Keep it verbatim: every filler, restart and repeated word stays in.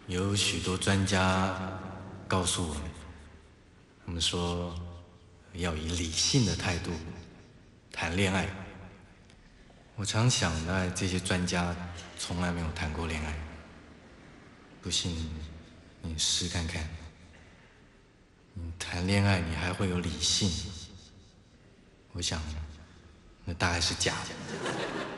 有许多专家告诉我们，他们说要以理性的态度谈恋爱。我常想呢，这些专家从来没有谈过恋爱。不信你试看看，你谈恋爱你还会有理性？我想那大概是假的。